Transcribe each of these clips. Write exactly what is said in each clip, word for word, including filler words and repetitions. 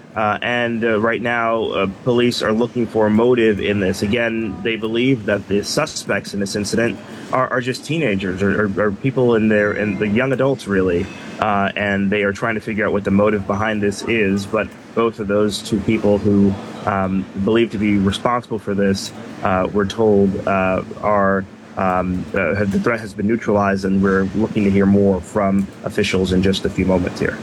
Uh, and uh, right now, uh, police are looking for a motive in this. Again, they believe that the suspects in this incident are, are just teenagers or, or, or people in their in the young adults, really. Uh, and they are trying to figure out what the motive behind this is. But both of those two people who um, believed to be responsible for this, uh, we're told, uh, are um, uh, the threat has been neutralized, and we're looking to hear more from officials in just a few moments here.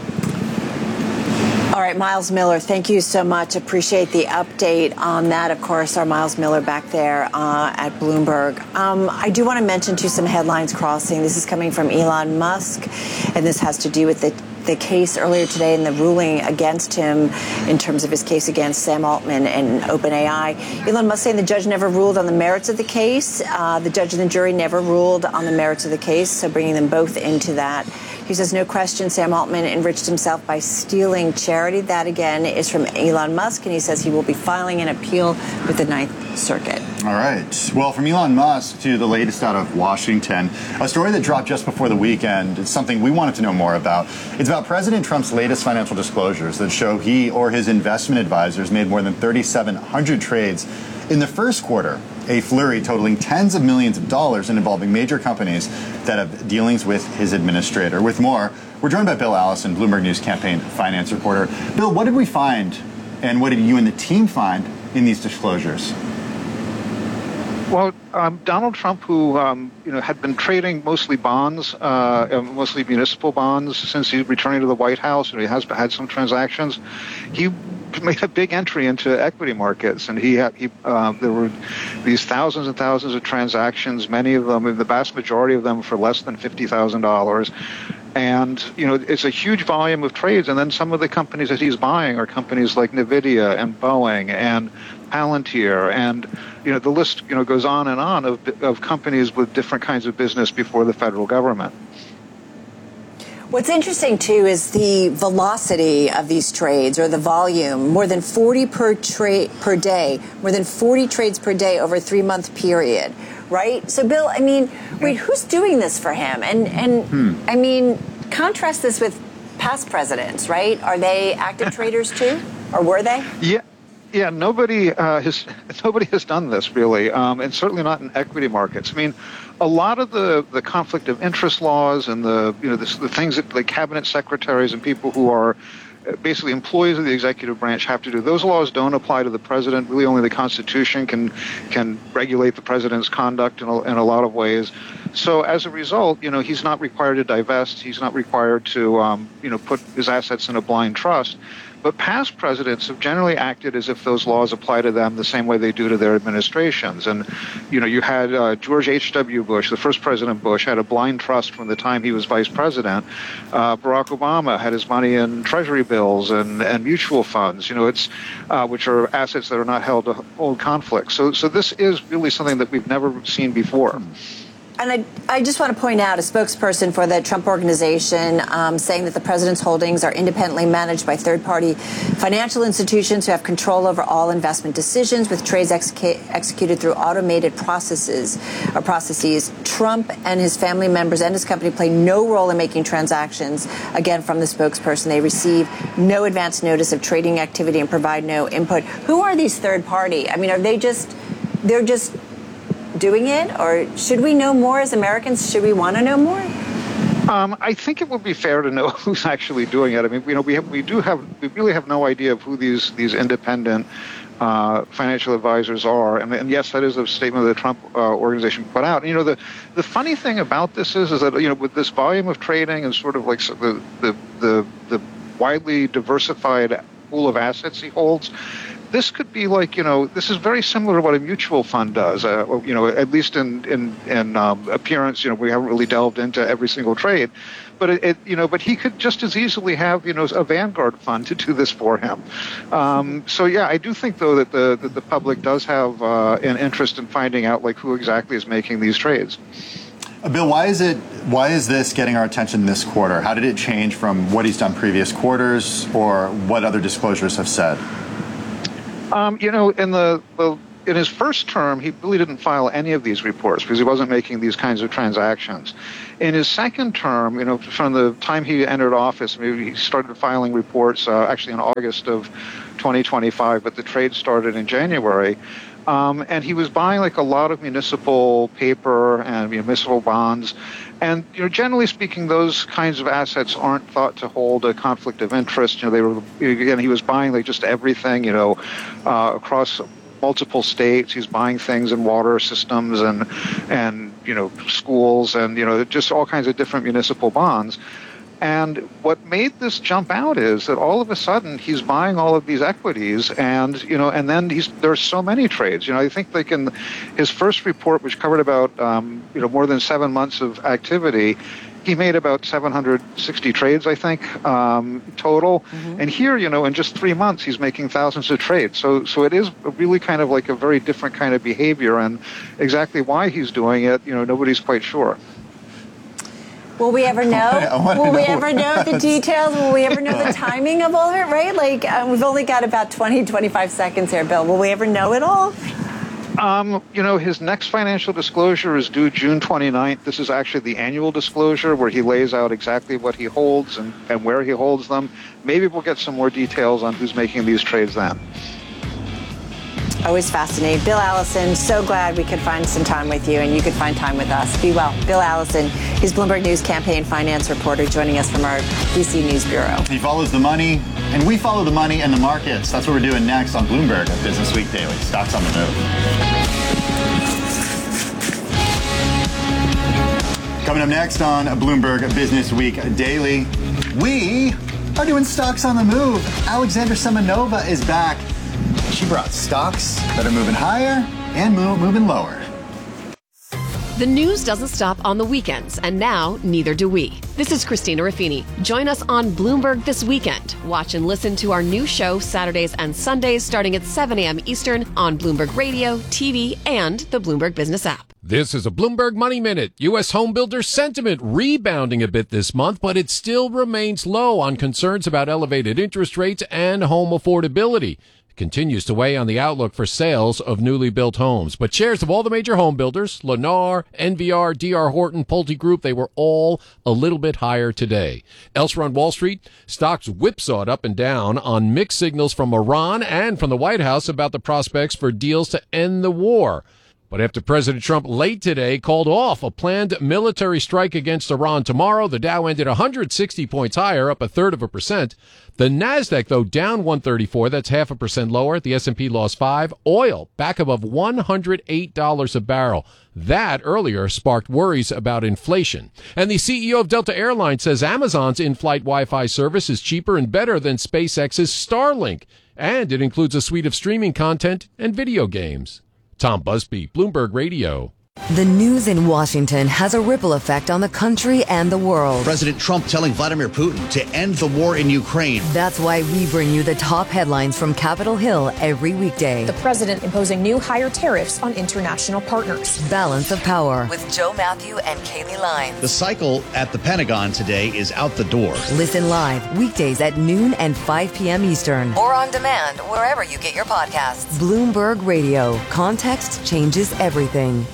All right, Miles Miller, thank you so much. Appreciate the update on that. Of course, our Miles Miller back there uh, at Bloomberg. Um, I do want to mention, too, some headlines crossing. This is coming from Elon Musk, and this has to do with the the case earlier today and the ruling against him in terms of his case against Sam Altman and OpenAI. Elon Musk saying the judge never ruled on the merits of the case. Uh, the judge and the jury never ruled on the merits of the case, so bringing them both into that. He says, no question, Sam Altman enriched himself by stealing charity. That, again, is from Elon Musk, and he says he will be filing an appeal with the Ninth Circuit. All right. Well, from Elon Musk to the latest out of Washington, a story that dropped just before the weekend. It's something we wanted to know more about. It's about President Trump's latest financial disclosures that show he or his investment advisors made more than thirty-seven hundred trades in the first quarter, a flurry totaling tens of millions of dollars and involving major companies that have dealings with his administrator. With more, we're joined by Bill Allison, Bloomberg News campaign finance reporter. Bill, what did we find, and what did you and the team find in these disclosures? Well, um, Donald Trump, who um, you know had been trading mostly bonds, uh, mostly municipal bonds, since he returning to the White House, and he has had some transactions, he made a big entry into equity markets, and he had he uh, there were these thousands and thousands of transactions, many of them, the vast majority of them, for less than fifty thousand dollars. And, you know, it's a huge volume of trades. And then some of the companies that he's buying are companies like NVIDIA and Boeing and Palantir. And, you know, the list, you know, goes on and on of, of companies with different kinds of business before the federal government. What's interesting, too, is the velocity of these trades, or the volume. More than forty per trade per day, more than forty trades per day over a three-month period, right? So, Bill, I mean, wait, who's doing this for him? And, and hmm. I mean, contrast this with past presidents, right? Are they active traders, too? Or were they? Yeah. Yeah, nobody uh, has nobody has done this, really, um, and certainly not in equity markets. I mean, a lot of the, the conflict of interest laws and the you know the, the things that the cabinet secretaries and people who are basically employees of the executive branch have to do, those laws don't apply to the president. Really, only the Constitution can can regulate the president's conduct in a, in a lot of ways. So as a result, you know, he's not required to divest. He's not required to um, you know put his assets in a blind trust. But past presidents have generally acted as if those laws apply to them the same way they do to their administrations. And, you know, you had uh, George H W. Bush, the first President Bush, had a blind trust from the time he was vice president. Uh, Barack Obama had his money in treasury bills and, and mutual funds, you know, it's uh, which are assets that are not held to hold conflicts. So, so this is really something that we've never seen before. And I, I just want to point out a spokesperson for the Trump Organization um, saying that the president's holdings are independently managed by third-party financial institutions who have control over all investment decisions, with trades execu- executed through automated processes or processes. Trump and his family members and his company play no role in making transactions. Again, from the spokesperson, they receive no advance notice of trading activity and provide no input. Who are these third-party? I mean, are they just, they're just doing it, or should we know more as Americans? Should we want to know more? Um, I think it would be fair to know who's actually doing it. I mean, you know, we have, we do have, we really have no idea of who these these independent uh, financial advisors are. And, and yes, that is a statement the Trump uh, Organization put out. And, you know, the the funny thing about this is, is that, you know, with this volume of trading and sort of like the the the, the widely diversified pool of assets he holds, this could be like, you know, this is very similar to what a mutual fund does, uh, you know, at least in, in, in um, appearance. You know, we haven't really delved into every single trade. But, it, it, you know, but he could just as easily have, you know, a Vanguard fund to do this for him. Um, so, yeah, I do think, though, that the, that the public does have uh, an interest in finding out, like, who exactly is making these trades. Uh, Bill, why is it? Why is this getting our attention this quarter? How did it change from what he's done previous quarters, or what other disclosures have said? Um, you know, in the, the in his first term, he really didn't file any of these reports because he wasn't making these kinds of transactions. In his second term, you know, from the time he entered office, maybe he started filing reports uh, actually in August of twenty twenty-five, but the trade started in January. Um, and he was buying like a lot of municipal paper and municipal bonds. And, you know, generally speaking, those kinds of assets aren't thought to hold a conflict of interest. You know, they were, again, he was buying like just everything, you know, uh, across multiple states. He's buying things in water systems and, and, you know, schools and, you know, just all kinds of different municipal bonds. And what made this jump out is that all of a sudden he's buying all of these equities, and you know, and then he's there's so many trades. You know, I think like in his first report, which covered about um, you know more than seven months of activity, he made about seven hundred sixty trades, I think, um, total. Mm-hmm. And here, you know, in just three months, he's making thousands of trades. So, so it is really kind of like a very different kind of behavior, and exactly why he's doing it, you know, nobody's quite sure. Will we ever know? Will we ever know the details? Will we ever know the timing of all of it, right? Like, uh, we've only got about twenty, twenty-five seconds here, Bill. Will we ever know it all? Um, you know, his next financial disclosure is due June twenty-ninth. This is actually the annual disclosure where he lays out exactly what he holds and, and where he holds them. Maybe we'll get some more details on who's making these trades then. Always fascinating. Bill Allison, so glad we could find some time with you and you could find time with us. Be well. Bill Allison, he's Bloomberg News campaign finance reporter joining us from our D C News Bureau. He follows the money, and we follow the money and the markets. That's what we're doing next on Bloomberg at Business Week Daily. Stocks on the move. Coming up next on Bloomberg Business Week Daily, we are doing stocks on the move. Alexandra Semenova is back. She brought stocks that are moving higher and move, moving lower. The news doesn't stop on the weekends, and now neither do we. This is Christina Ruffini. Join us on Bloomberg this weekend. Watch and listen to our new show Saturdays and Sundays starting at seven a.m. Eastern on Bloomberg Radio, T V, and the Bloomberg Business app. This is a Bloomberg Money Minute. U S home builder sentiment rebounding a bit this month, but it still remains low on concerns about elevated interest rates and home affordability. Continues to weigh on the outlook for sales of newly built homes. But shares of all the major home builders, Lennar, N V R, D R Horton, Pulte Group, they were all a little bit higher today. Elsewhere on Wall Street, stocks whipsawed up and down on mixed signals from Iran and from the White House about the prospects for deals to end the war. But after President Trump late today called off a planned military strike against Iran tomorrow, the Dow ended one hundred sixty points higher, up a third of a percent. The Nasdaq, though, down one thirty-four. That's half a percent lower. The S and P lost five. Oil back above one hundred eight dollars a barrel. That earlier sparked worries about inflation. And the C E O of Delta Airlines says Amazon's in-flight Wi-Fi service is cheaper and better than SpaceX's Starlink. And it includes a suite of streaming content and video games. Tom Busby, Bloomberg Radio. The news in Washington has a ripple effect on the country and the world. President Trump telling Vladimir Putin to end the war in Ukraine. That's why we bring you the top headlines from Capitol Hill every weekday. The president imposing new higher tariffs on international partners. Balance of Power with Joe Matthew and Kaylee Lyons. The cycle at the Pentagon today is out the door. Listen live weekdays at noon and five p.m. Eastern. Or on demand wherever you get your podcasts. Bloomberg Radio. Context changes everything.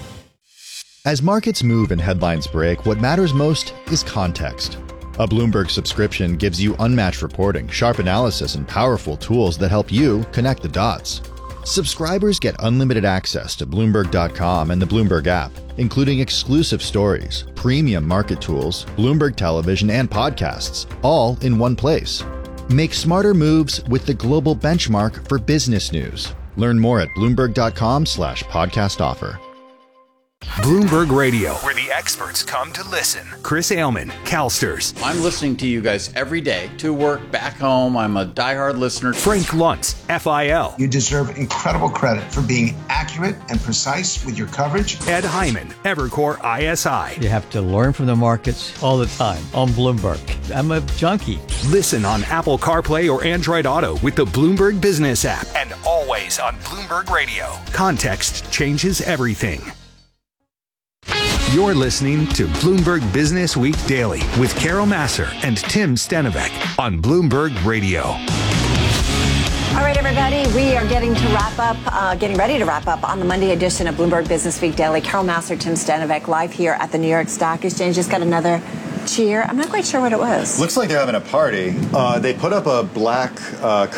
As markets move and headlines break, what matters most is context. A Bloomberg subscription gives you unmatched reporting, sharp analysis, and powerful tools that help you connect the dots. Subscribers get unlimited access to Bloomberg dot com and the Bloomberg app, including exclusive stories, premium market tools, Bloomberg television, and podcasts, all in one place. Make smarter moves with the global benchmark for business news. Learn more at Bloomberg dot com slash podcast offer. Bloomberg Radio, where the experts come to listen. Chris Ailman, CalSTRS. I'm listening to you guys every day, to work, back home. I'm a diehard listener. Frank Luntz, F I L. You deserve incredible credit for being accurate and precise with your coverage. Ed Hyman, Evercore I S I. You have to learn from the markets all the time on Bloomberg. I'm a junkie. Listen on Apple CarPlay or Android Auto with the Bloomberg Business app. And always on Bloomberg Radio. Context changes everything. You're listening to Bloomberg Business Week Daily with Carol Massar and Tim Stenovec on Bloomberg Radio. All right, everybody, we are getting to wrap up, uh, getting ready to wrap up on the Monday edition of Bloomberg Business Week Daily. Carol Massar, Tim Stanovic, live here at the New York Stock Exchange. Just got another cheer. I'm not quite sure what it was. Looks like they're having a party. Uh, they put up a black uh,